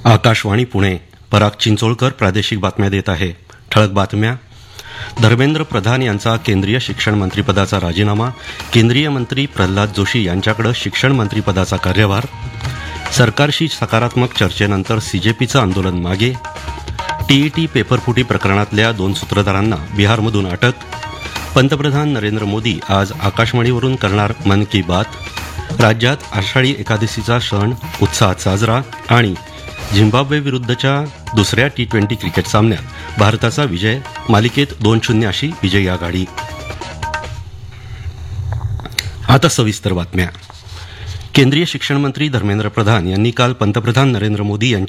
आकाशवाणी पुणे. पराग चिंचोळकर प्रादेशिक बातम्या देत आहे. ठळक बातम्या. धर्मेंद्र प्रधान यांचा केंद्रीय शिक्षण मंत्रीपदाचा राजीनामा. केंद्रीय मंत्री प्रल्हाद जोशी यांच्याकडे शिक्षण मंत्रीपदाचा कार्यभार. सरकारशी सकारात्मक चर्चेनंतर सीजेपीचं आंदोलन मागे. टीईटी पेपरफुटी प्रकरणातल्या 2 सूत्रधारांना बिहारमधून अटक. पंतप्रधान नरेंद्र मोदी आज आकाशवाणीवरून करणार मन की बात. राज्यात आषाढी एकादशीचा सण उत्साहात साजरा. आणि झिम्बाब्वे विरुद्धच्या दुसऱ्या T20 क्रिकेट सामन्यात भारताचा विजय. मालिकेत 2-0 अशी विजयी आघाडी. आता सविस्तर बातम्या. केंद्रीय शिक्षण मंत्री धर्मेंद्र प्रधान यांनी काल पंतप्रधान नरेंद्र मोदी यांच्या